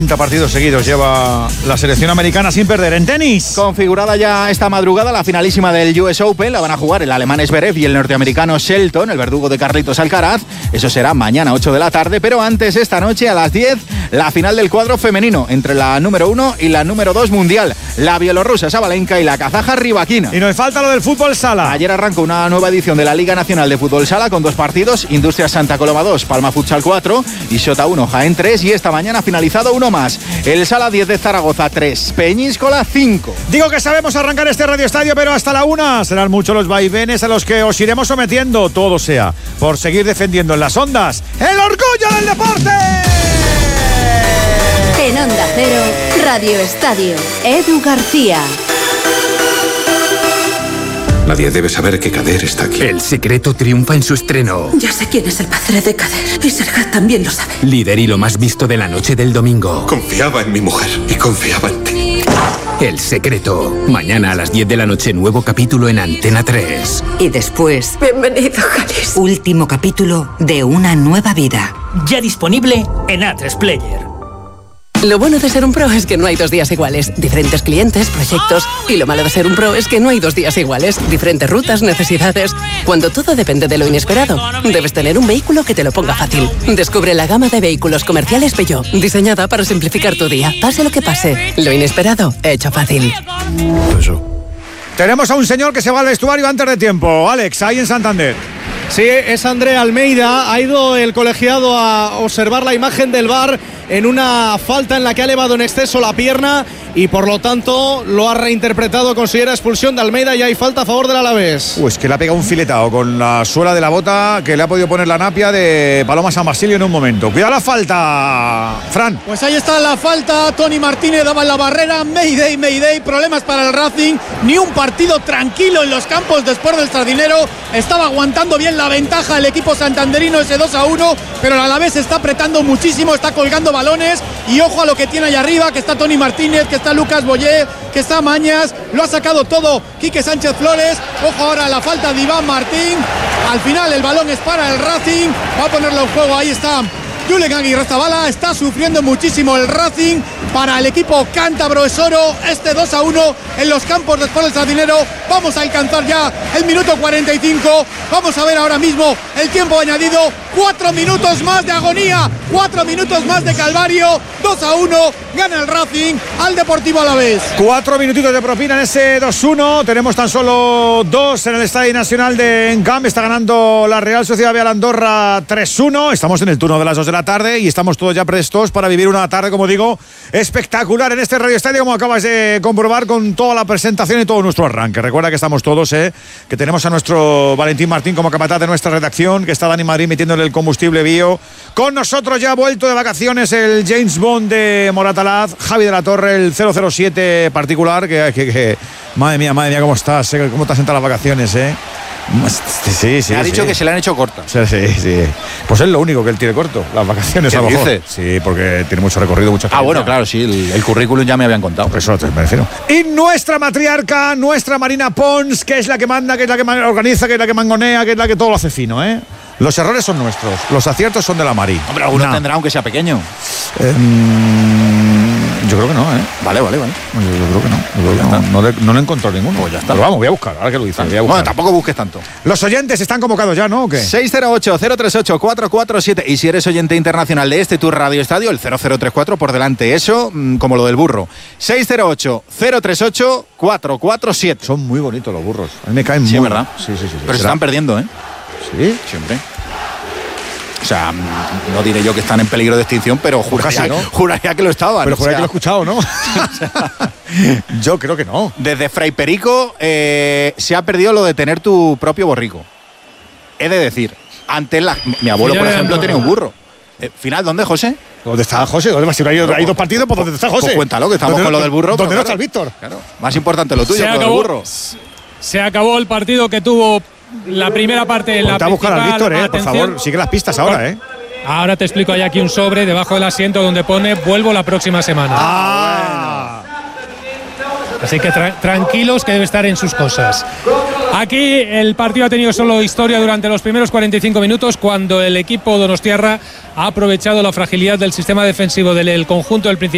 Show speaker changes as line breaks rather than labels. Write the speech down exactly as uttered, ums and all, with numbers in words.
treinta partidos seguidos lleva la selección americana sin perder. En tenis,
configurada ya esta madrugada la finalísima del U S Open. La van a jugar el alemán Zverev y el norteamericano Shelton, el verdugo de Carlitos Alcaraz. Eso será mañana ocho de la tarde, pero antes, esta noche a las diez, la final del cuadro femenino entre la número uno y la número dos mundial, la bielorrusa Sabalenka y la kazaja Rybakina.
Y nos falta lo del fútbol sala.
Ayer arrancó una nueva edición de la Liga Nacional de Fútbol Sala con dos partidos: Industrias Santa Coloma dos, Palma Futsal cuatro y Xota uno, Jaén tres. Y esta mañana ha finalizado uno más, el Sala diez de Zaragoza tres, Peñíscola cinco.
Digo que sabemos arrancar este Radio Estadio, pero hasta la una serán muchos los vaivenes a los que os iremos sometiendo. Todo sea por seguir defendiendo en las ondas el orgullo del deporte.
En Onda Cero, Radio Estadio, Edu García.
Nadie debe saber que Kader está aquí.
El Secreto triunfa en su estreno.
Ya sé quién es el padre de Kader, y Serhat también lo sabe.
Líder y lo más visto de la noche del domingo.
Confiaba en mi mujer y confiaba en ti.
El Secreto. Mañana a las diez de la noche, nuevo capítulo en Antena tres.
Y después, bienvenido, Jalis.
Último capítulo de Una nueva vida.
Ya disponible en A tres Player.
Lo bueno de ser un pro es que no hay dos días iguales. Diferentes clientes, proyectos. Y lo malo de ser un pro es que no hay dos días iguales. Diferentes rutas, necesidades. Cuando todo depende de lo inesperado, debes tener un vehículo que te lo ponga fácil. Descubre la gama de vehículos comerciales Peugeot, diseñada para simplificar tu día. Pase lo que pase, lo inesperado, hecho fácil.
Eso. Tenemos a un señor que se va al vestuario antes de tiempo. Alex, ahí en Santander.
Sí, es André Almeida. Ha ido el colegiado a observar la imagen del V A R en una falta en la que ha elevado en exceso la pierna y por lo tanto lo ha reinterpretado. Considera expulsión de Almeida y hay falta a favor del Alavés.
Pues que le ha pegado un filetado con la suela de la bota que le ha podido poner la napia de Paloma San Basilio en un momento. Cuidado la falta, Fran.
Pues ahí está la falta. Tony Martínez daba en la barrera. Mayday, Mayday. Problemas para el Racing. Ni un partido tranquilo en los campos después del Sardinero. Estaba aguantando bien la ventaja el equipo santanderino, ese dos a uno, pero el Alavés está apretando muchísimo, está colgando balones y ojo a lo que tiene ahí arriba, que está Tony Martínez, que está Lucas Boyé, que está Mañas, lo ha sacado todo Quique Sánchez Flores. Ojo ahora a la falta de Iván Martín. Al final el balón es para el Racing, va a ponerlo en juego, ahí está Julen Aguirrezabala. Está sufriendo muchísimo el Racing. Para el equipo cántabro es oro este dos a uno en los campos después del Sardinero. Vamos a alcanzar ya el minuto cuarenta y cinco. Vamos a ver ahora mismo el tiempo añadido. Cuatro minutos más de agonía, cuatro minutos más de calvario. dos a uno, gana el Racing al Deportivo Alavés.
Cuatro minutitos de propina en ese dos uno. Tenemos tan solo dos en el Estadio Nacional de Encamp. Está ganando la Real Sociedad Vial Andorra tres uno. Estamos en el turno de las dos de la tarde y estamos todos ya prestos para vivir una tarde, como digo, espectacular en este Radio Estadio, como acabas de comprobar con toda la presentación y todo nuestro arranque. Recuerda que estamos todos, eh, que tenemos a nuestro Valentín Martín como capataz de nuestra redacción, que está Dani Madrid metiéndole el combustible bio. Con nosotros ya ha vuelto de vacaciones el James Bond de Moratalaz, Javi de la Torre, el cero cero siete particular, que, que, que madre mía, madre mía, cómo estás, eh, cómo te has sentado las vacaciones, eh. Sí, sí,
me ha dicho
sí.
que se le han hecho cortas.
Sí, sí, sí. Pues es lo único que él tiene corto, las vacaciones.
¿Qué
a lo mejor.
dice?
Sí, porque tiene mucho recorrido, mucha
Ah, bueno, claro, sí, el, el currículum ya me habían contado.
Por eso me refiero. Y nuestra matriarca, nuestra Marina Pons, que es la que manda, que es la que organiza, que es la que mangonea, que es la que todo lo hace fino, ¿eh? Los errores son nuestros, los aciertos son de la Mari.
Hombre, alguno
nah.
tendrá, aunque sea pequeño.
Eh, yo creo que no, ¿eh?
Vale, vale, vale.
Yo, yo creo que no. Yo creo que no, no, le, no le encontró ninguno.
Pues ya está.
Pero vamos, voy a buscar, ahora que lo dices.
Bueno, tampoco busques tanto.
Los oyentes están convocados ya, ¿no? ¿O qué?
seis cero ocho, cero tres ocho, cuatro cuatro siete. Y si eres oyente internacional de este Tour Radio Estadio, el cero cero tres cuatro por delante. Eso, como lo del burro. seis cero ocho, cero tres ocho, cuatro cuatro siete.
Son muy bonitos los burros. A mí me caen
sí,
muy.
¿verdad?
Sí, sí, sí. sí.
Pero se están perdiendo, ¿eh?
Sí.
Siempre. O sea, no diré yo que están en peligro de extinción, pero juraría,
¿no?
juraría que lo estaban.
Pero juraría
o sea,
que lo he escuchado, ¿no? Yo creo que no.
Desde Fray Perico eh, se ha perdido lo de tener tu propio borrico. He de decir, antes la, mi abuelo, por ejemplo, tenía un burro. Eh, ¿Final dónde, José?
¿Dónde está José? ¿Dónde va? Si hay, hay dos partidos, pues ¿dónde está José?
Pues cuéntalo, que estamos con lo del burro.
¿Dónde
claro,
no está el Víctor?
Claro, más importante lo tuyo
se
que
acabó,
lo del burro.
Se acabó el partido que tuvo la primera parte. La
Ponte a buscar al Víctor, eh, por favor, sigue las pistas ahora, eh.
Ahora te explico, hay aquí un sobre debajo del asiento donde pone vuelvo la próxima semana.
Ah,
Así que tra- tranquilos, que debe estar en sus cosas. Aquí el partido ha tenido solo historia durante los primeros cuarenta y cinco minutos, cuando el equipo donostiarra ha aprovechado la fragilidad del sistema defensivo del conjunto del Principado